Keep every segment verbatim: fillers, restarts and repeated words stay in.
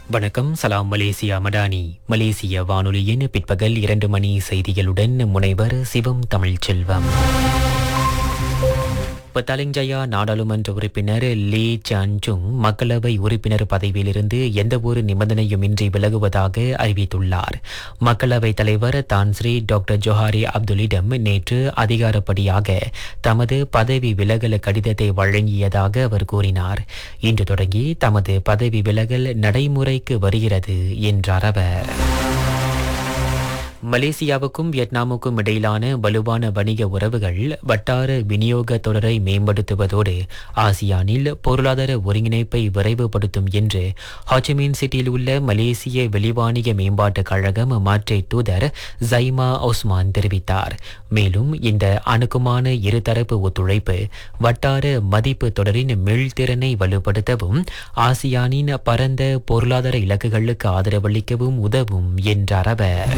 வணக்கம். சலாம் மலேசியா மடானி. மலேசிய வானொலியின் பிற்பகல் இரண்டு மணி செய்திகளுடன் முனைவர் சிவம் தமிழ்ச்செல்வம். பத்தாலிங்ஜயா நாடாளுமன்ற உறுப்பினர் லீ சான்சுங் மக்களவை உறுப்பினர் பதவியிலிருந்து எந்தவொரு நிபந்தனையுமின்றி விலகுவதாக அறிவித்துள்ளார். மக்களவைத் தலைவர் தான்ஸ்ரீ டாக்டர் ஜொஹாரி அப்துல்லிடம் நேற்று அதிகாரப்படியாக தமது பதவி விலகல் கடிதத்தை வழங்கியதாக அவர் கூறினார். இன்று தொடங்கி தமது பதவி விலகல் நடைமுறைக்கு வருகிறது என்றார் அவர். மலேசியாவுக்கும் வியட்நாமுக்கும் இடையிலான வலுவான வணிக உறவுகள் வட்டார விநியோக தொடரை மேம்படுத்துவதோடு ஆசியானில் பொருளாதார ஒருங்கிணைப்பை விரைவுபடுத்தும் என்று ஹாச்சிமின் சிட்டியில் உள்ள மலேசிய வெளிவாணிக மேம்பாட்டுக் கழகம் மாற்றை தூதர் ஜைமா ஒஸ்மான் தெரிவித்தார். மேலும் இந்த அணுக்குமான இருதரப்பு ஒத்துழைப்பு வட்டார மதிப்பு தொடரின் மீள்திறனை வலுப்படுத்தவும் ஆசியானின் பரந்த பொருளாதார இலக்குகளுக்கு ஆதரவளிக்கவும் உதவும் என்றார் அவர்.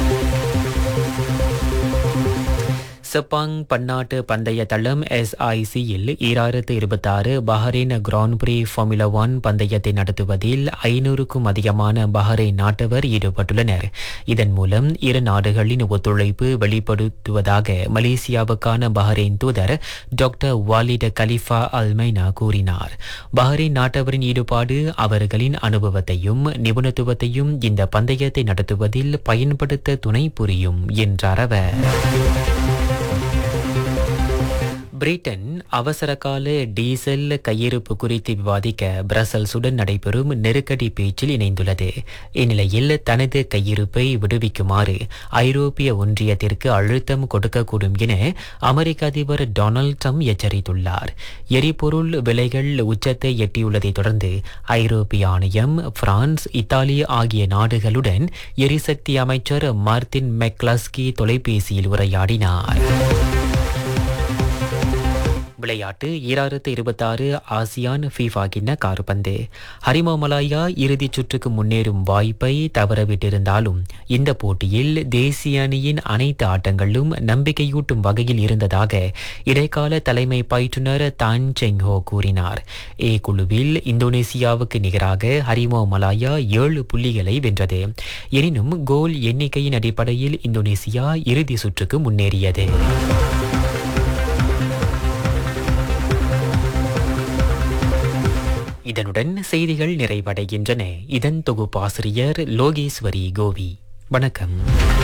செப்பாங் பன்னாட்டு பந்தய தளம் எஸ்ஐசியில் ஈராயிரத்து இருபத்தாறு Bahrain grand free formula one பந்தயத்தை நடத்துவதில் ஐநூறுக்கும் அதிகமான பஹ்ரைன் நாட்டவர் ஈடுபட்டுள்ளனர். இதன் மூலம் இரு நாடுகளின் ஒத்துழைப்பு வெளிப்படுத்துவதாக மலேசியாவுக்கான பஹ்ரைன் தூதர் டாக்டர் வாலிட் கலிஃபா அல்மைனா கூறினார். பஹ்ரைன் நாட்டவரின் ஈடுபாடு அவர்களின் அனுபவத்தையும் நிபுணத்துவத்தையும் இந்த பந்தயத்தை நடத்துவதில் பயன்படுத்த துணை புரியும் என்றார் அவர். பிரிட்டன் அவசரகால டீசல் கையிருப்பு குறித்து விவாதிக்க பிரசல்சுடன் நடைபெறும் நெருக்கடி பேச்சில் இணைந்துள்ளது. இந்நிலையில் தனது கையிருப்பை விடுவிக்குமாறு ஐரோப்பிய ஒன்றியத்திற்கு அழுத்தம் கொடுக்கக்கூடும் என அமெரிக்க அதிபர் டொனால்ட் ட்ரம்ப் எச்சரித்துள்ளார். எரிபொருள் விலைகள் உச்சத்தை எட்டியுள்ளதை தொடர்ந்து ஐரோப்பிய ஆணையம் பிரான்ஸ், இத்தாலி ஆகிய நாடுகளுடன் எரிசக்தி அமைச்சர் மார்டின் மெக்லாஸ்கி தொலைபேசியில் உரையாடினார். விளையாட்டு ஈராயிரத்து இருபத்தாறு ஆசியான் ஃபீஃபா கிண்ண கால்பந்து. ஹரிமா மலாயா இறுதிச் சுற்றுக்கு முன்னேறும் வாய்ப்பை தவறவிட்டிருந்தாலும் இந்த போட்டியில் தேசிய அணியின் அனைத்து ஆட்டங்களும் நம்பிக்கையூட்டும் வகையில் இருந்ததாக இடைக்கால தலைமை பயிற்றுனர் தான் செங்ஹோ கூறினார். ஏ குழுவில் இந்தோனேசியாவுக்கு நிகராக ஹரிமா மலாயா ஏழு புள்ளிகளை வென்றது. எனினும் கோல் எண்ணிக்கையின் அடிப்படையில் இந்தோனேசியா இறுதி சுற்றுக்கு முன்னேறியது. இதனுடன் செய்திகள் நிறைவடைகின்றன. இதன் தொகுப்பாசிரியர் லோகேஸ்வரி கோவி. வணக்கம்.